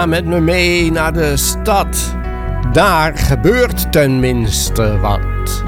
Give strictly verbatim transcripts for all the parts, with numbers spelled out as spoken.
Ga met me mee naar de stad. Daar gebeurt tenminste wat.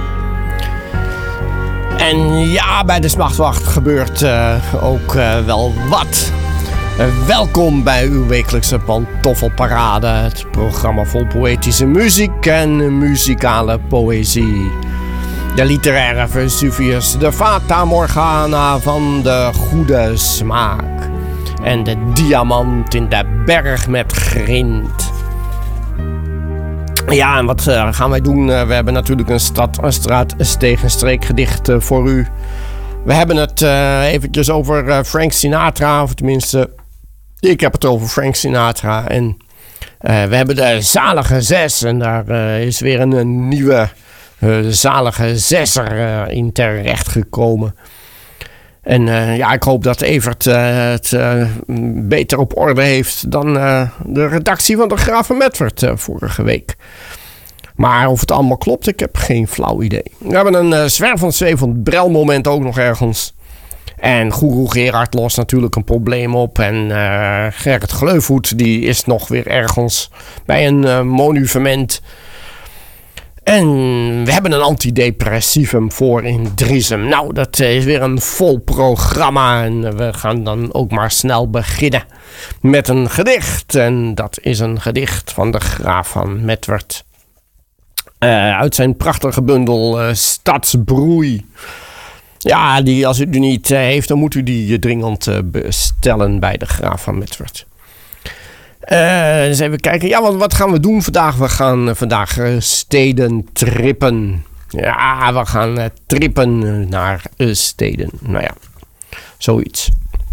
En ja, bij de Nachtwacht gebeurt uh, ook uh, wel wat. Uh, welkom bij uw wekelijkse pantoffelparade. Het programma vol poëtische muziek en muzikale poëzie. De literaire Vesuvius, de Fata Morgana van de goede smaak. En de diamant in de berg met grind. Ja, en wat uh, gaan wij doen? Uh, we hebben natuurlijk een stad, een straat, een steeg en streek gedicht uh, voor u. We hebben het uh, eventjes over uh, Frank Sinatra, of tenminste, ik heb het over Frank Sinatra. En uh, we hebben de zalige zes en daar uh, is weer een, een nieuwe uh, zalige zesser uh, in terecht gekomen. En uh, ja, ik hoop dat Evert uh, het uh, beter op orde heeft dan uh, de redactie van de Graaf en Medford uh, vorige week. Maar of het allemaal klopt, ik heb geen flauw idee. We hebben een uh, zwervend zwevend brelmoment ook nog ergens. En Goeroe Gerard lost natuurlijk een probleem op. En uh, Gerrit Gleufhoed die is nog weer ergens bij een uh, monument. En we hebben een antidepressivum voor in Driesem. Nou, dat is weer een vol programma. En we gaan dan ook maar snel beginnen met een gedicht. En dat is een gedicht van de Graaf van Medford. Uh, uit zijn prachtige bundel uh, Stadsbroei. Ja, die, als u die niet uh, heeft, dan moet u die dringend uh, bestellen bij de Graaf van Medford. Uh, eens even kijken. Ja, wat, wat gaan we doen vandaag? We gaan uh, vandaag uh, steden trippen. Ja, we gaan uh, trippen uh, naar uh, steden. Nou ja, zoiets.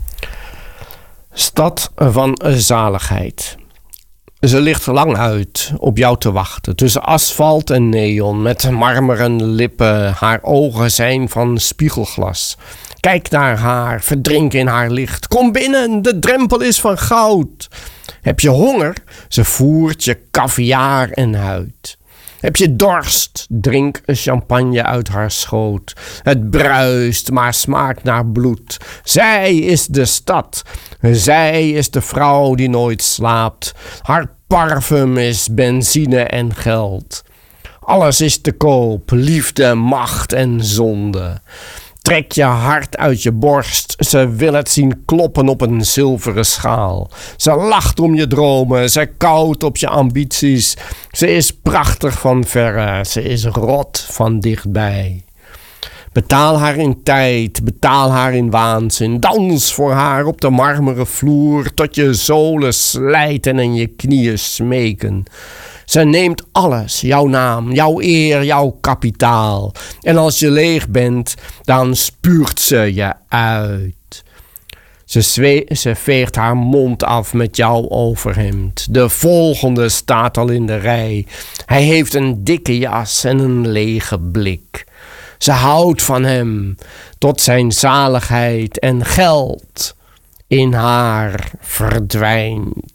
Stad van uh, zaligheid. Ze ligt lang uit op jou te wachten. Tussen asfalt en neon. Met marmeren lippen. Haar ogen zijn van spiegelglas. Kijk naar haar. Verdrink in haar licht. Kom binnen. De drempel is van goud. Heb je honger? Ze voert je caviar en huid. Heb je dorst? Drink een champagne uit haar schoot. Het bruist, maar smaakt naar bloed. Zij is de stad. Zij is de vrouw die nooit slaapt. Haar parfum is benzine en geld. Alles is te koop. Liefde, macht en zonde. Trek je hart uit je borst. Ze wil het zien kloppen op een zilveren schaal. Ze lacht om je dromen. Ze koudt op je ambities. Ze is prachtig van verre. Ze is rot van dichtbij. Betaal haar in tijd. Betaal haar in waanzin. Dans voor haar op de marmeren vloer. Tot je zolen slijten en je knieën smeken. Ze neemt alles, jouw naam, jouw eer, jouw kapitaal. En als je leeg bent, dan spuugt ze je uit. Ze, zwe- ze veegt haar mond af met jouw overhemd. De volgende staat al in de rij. Hij heeft een dikke jas en een lege blik. Ze houdt van hem tot zijn zaligheid en geld in haar verdwijnt.